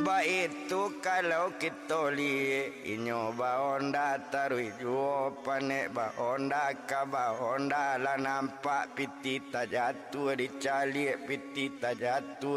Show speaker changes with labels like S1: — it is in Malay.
S1: Sebab itu kalau kita lihat inyo bahonda tarui juo panek bahonda ka bahonda lah nampak piti tak jatuh dicalik piti tak jatuh